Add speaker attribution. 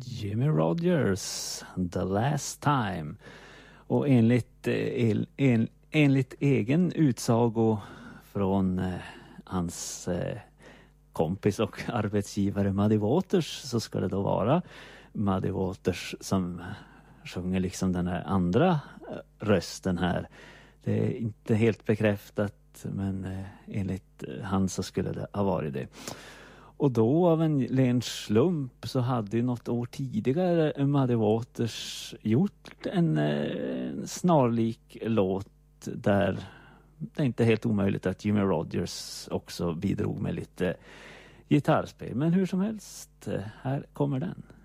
Speaker 1: Jimmy Rogers, The Last Time. Och enligt egen utsago från hans kompis och arbetsgivare Muddy Waters, så ska det då vara Muddy Waters som sjunger liksom den här andra rösten här. Det är inte helt bekräftat, men enligt han så skulle det ha varit det. Och då av en len slump så hade ju något år tidigare Muddy Waters gjort en snarlik låt där det är inte helt omöjligt att Jimmy Rogers också bidrog med lite gitarrspel. Men hur som helst, här kommer den.